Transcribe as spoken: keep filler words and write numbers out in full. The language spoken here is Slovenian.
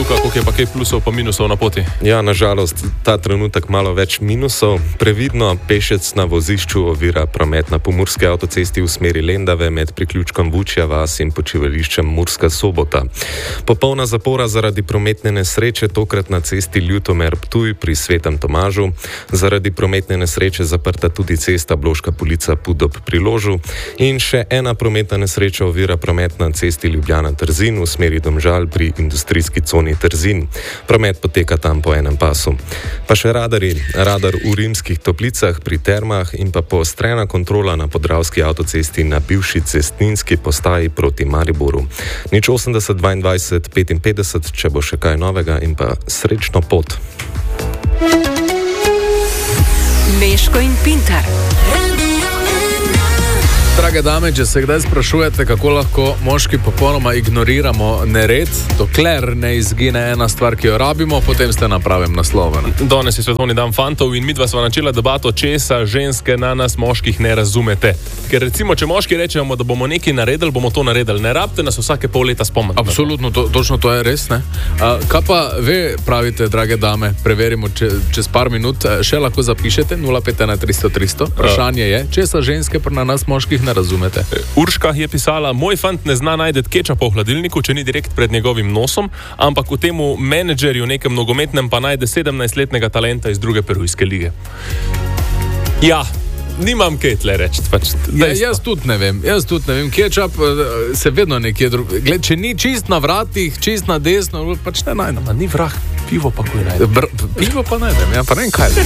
Luka, koliko je pa kaj plusov pa minusov na poti? Ja, nažalost, ta trenutek malo več minusov. Previdno, pešec na vozišču ovira promet na pomurski avtocesti v smeri Lendave med priključkom Vučja vas in počivališčem Murska Sobota. Popolna zapora zaradi prometne nesreče, tokrat na cesti Ljutomer-Ptuj pri Svetem Tomažu. Zaradi prometne nesreče zaprta tudi cesta Bloška Polica Pudop pri Ložu. In še ena prometna nesreča ovira promet na cesti Ljubljana-Trzin v smeri Domžal pri industrijski coni Trzin. Promet poteka tam po enem pasu. Pa še radari. Radar v Rimskih Toplicah pri Termah in pa poostrena kontrola na Podravski avtocesti na bivši cestninski postaji proti Mariboru. Nič osemdeset dvaindvajset petinpetdeset, če bo še kaj novega, in pa srečno pot. Meško in Pintar. Drage dame, če se kdaj sprašujete, kako lahko moški popolnoma ignoriramo nered, dokler ne izgine ena stvar, ki jo rabimo, potem ste na pravem naslovu. Danes je svetovni dan fantov in midva sva načela debato, česa ženske na nas moških ne razumete. Ker recimo, če moški rečemo, da bomo nekaj naredili, bomo to naredili. Ne rabite nas vsake pol leta spomniti. Absolutno, to, točno to je res, ne? A, kaj pa ve, pravite, drage dame, preverimo če, čez par minut, še lahko zapišete nula pet ena tristo tristo. Vprašanje je, česa ženske na nas moških ne razumete. Urška je pisala, moj fant ne zna najdet kečapa v hladilniku, če ni direkt pred njegovim nosom, ampak v temu menedžerju nekem nogometnem pa najde sedemnajstletnega talenta iz druge perujske lige. Ja, nimam kaj tle reči. Pač, ja, jaz tudi ne vem, jaz tudi ne vem, kečap se vedno nekje drugo. Gled, če ni čist na vratih, čist na desno, pač ne najdem. Ni vrah, pivo pa kuj najdem. Br- pivo pa najdem, ja, pa ne vem kaj.